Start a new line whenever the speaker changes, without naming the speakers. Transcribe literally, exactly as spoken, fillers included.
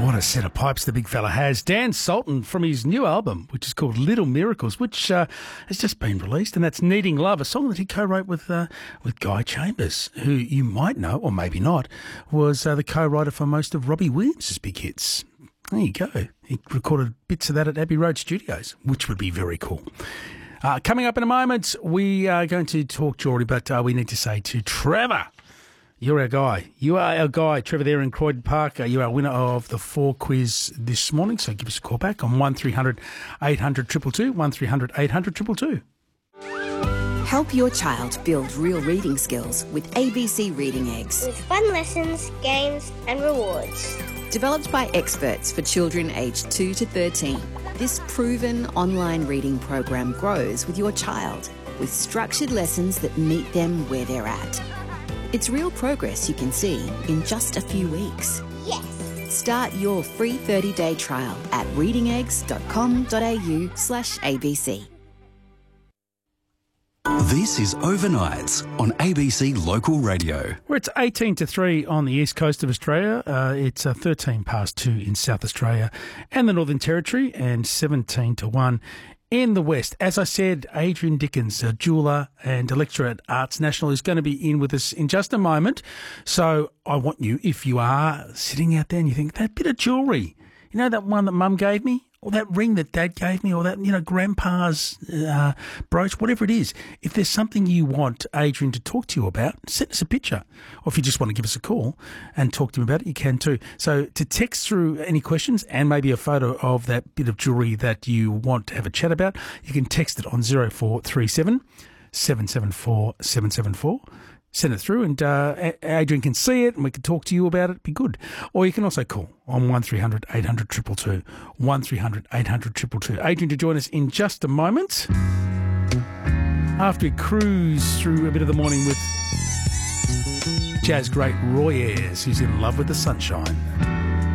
What a set of pipes the big fella has. Dan Sultan from his new album, which is called Little Miracles, which uh, has just been released, and that's Needing Love, a song that he co-wrote with uh, with Guy Chambers, who you might know, or maybe not, was uh, the co-writer for most of Robbie Williams' big hits. There you go. He recorded bits of that at Abbey Road Studios, which would be very cool. Uh, coming up in a moment, we are going to talk Geordie, but uh, we need to say to Trevor, you're our guy. You are our guy, Trevor, there in Croydon Park. Uh, you're our winner of the four quiz this morning, so give us a call back on one three hundred eight hundred two two two, one three hundred eight hundred two two two.
Help your child build real reading skills with A B C Reading Eggs.
With fun lessons, games and rewards.
Developed by experts for children aged two to thirteen, this proven online reading program grows with your child with structured lessons that meet them where they're at. It's real progress you can see in just a few weeks.
Yes!
Start your free thirty-day trial at readingeggs.com.au slash ABC.
This is Overnights on A B C Local Radio.
Well, it's eighteen to three on the east coast of Australia. Uh, it's uh, thirteen past two in South Australia and the Northern Territory, and seventeen to one in the West. As I said, Adrian Dickens, a jeweller and a lecturer at Arts National, is going to be in with us in just a moment. So I want you, if you are sitting out there and you think, that bit of jewellery, you know that one that Mum gave me? Or that ring that Dad gave me, or that, you know, Grandpa's uh, brooch, whatever it is. If there's something you want Adrian to talk to you about, send us a picture. Or if you just want to give us a call and talk to him about it, you can too. So to text through any questions and maybe a photo of that bit of jewellery that you want to have a chat about, you can text it on zero four three seven, seven seven four, seven seven four. Send it through and uh, Adrian can see it and we can talk to you about it. Be good. Or you can also call on one three hundred eight hundred two two two, one three hundred eight hundred two two two. Adrian to join us in just a moment after we cruise through a bit of the morning with jazz great Roy Ayers, who's in love with the sunshine.